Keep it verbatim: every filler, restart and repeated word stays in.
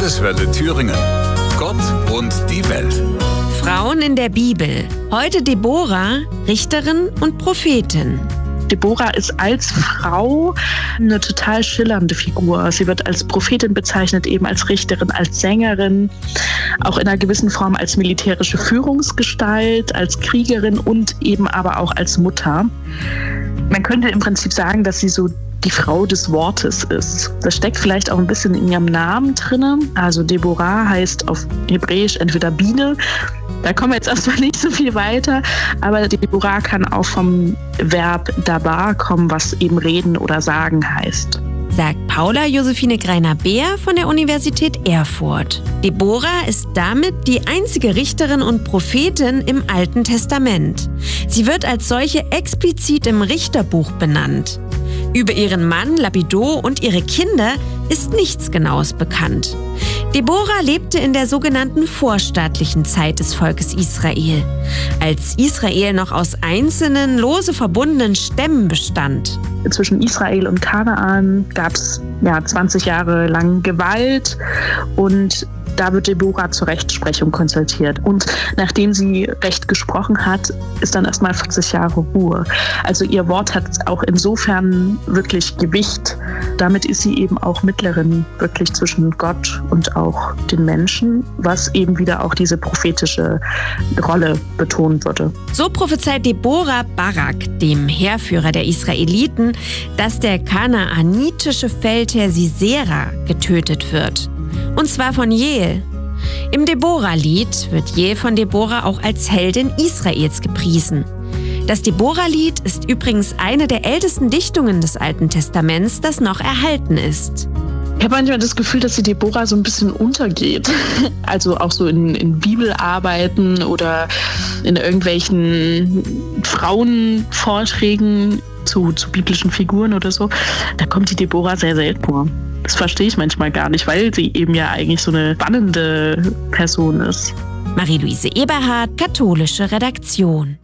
Landeswelle Thüringen. Gott und die Welt. Frauen in der Bibel. Heute Deborah, Richterin und Prophetin. Deborah ist als Frau eine total schillernde Figur. Sie wird als Prophetin bezeichnet, eben als Richterin, als Sängerin, auch in einer gewissen Form als militärische Führungsgestalt, als Kriegerin und eben aber auch als Mutter. Man könnte im Prinzip sagen, dass sie so die Frau des Wortes ist. Das steckt vielleicht auch ein bisschen in ihrem Namen drin. Also Deborah heißt auf Hebräisch entweder Biene. Da kommen wir jetzt erstmal nicht so viel weiter. Aber Deborah kann auch vom Verb dabar kommen, was eben reden oder sagen heißt. Sagt Paula Josephine Greiner-Beer von der Universität Erfurt. Deborah ist damit die einzige Richterin und Prophetin im Alten Testament. Sie wird als solche explizit im Richterbuch benannt. Über ihren Mann Lapido und ihre Kinder ist nichts Genaues bekannt. Deborah lebte in der sogenannten vorstaatlichen Zeit des Volkes Israel, als Israel noch aus einzelnen, lose verbundenen Stämmen bestand. Zwischen Israel und Kanaan gab es ja, zwanzig Jahre lang Gewalt und da wird Deborah zur Rechtsprechung konsultiert. Und nachdem sie Recht gesprochen hat, ist dann erstmal vierzig Jahre Ruhe. Also ihr Wort hat auch insofern wirklich Gewicht. Damit ist sie eben auch Mittlerin wirklich zwischen Gott und auch den Menschen, was eben wieder auch diese prophetische Rolle betonen würde. So prophezeit Deborah Barak, dem Heerführer der Israeliten, dass der kanaanitische Feldherr Sisera getötet wird. Und zwar von Jeel. Im Deborah-Lied wird Jeel von Deborah auch als Heldin Israels gepriesen. Das Deborah-Lied ist übrigens eine der ältesten Dichtungen des Alten Testaments, das noch erhalten ist. Ich habe manchmal das Gefühl, dass die Deborah so ein bisschen untergeht. Also auch so in, in Bibelarbeiten oder in irgendwelchen Frauenvorträgen zu, zu biblischen Figuren oder so. Da kommt die Deborah sehr selten vor. Das verstehe ich manchmal gar nicht, weil sie eben ja eigentlich so eine spannende Person ist. Marie-Louise Eberhardt, katholische Redaktion.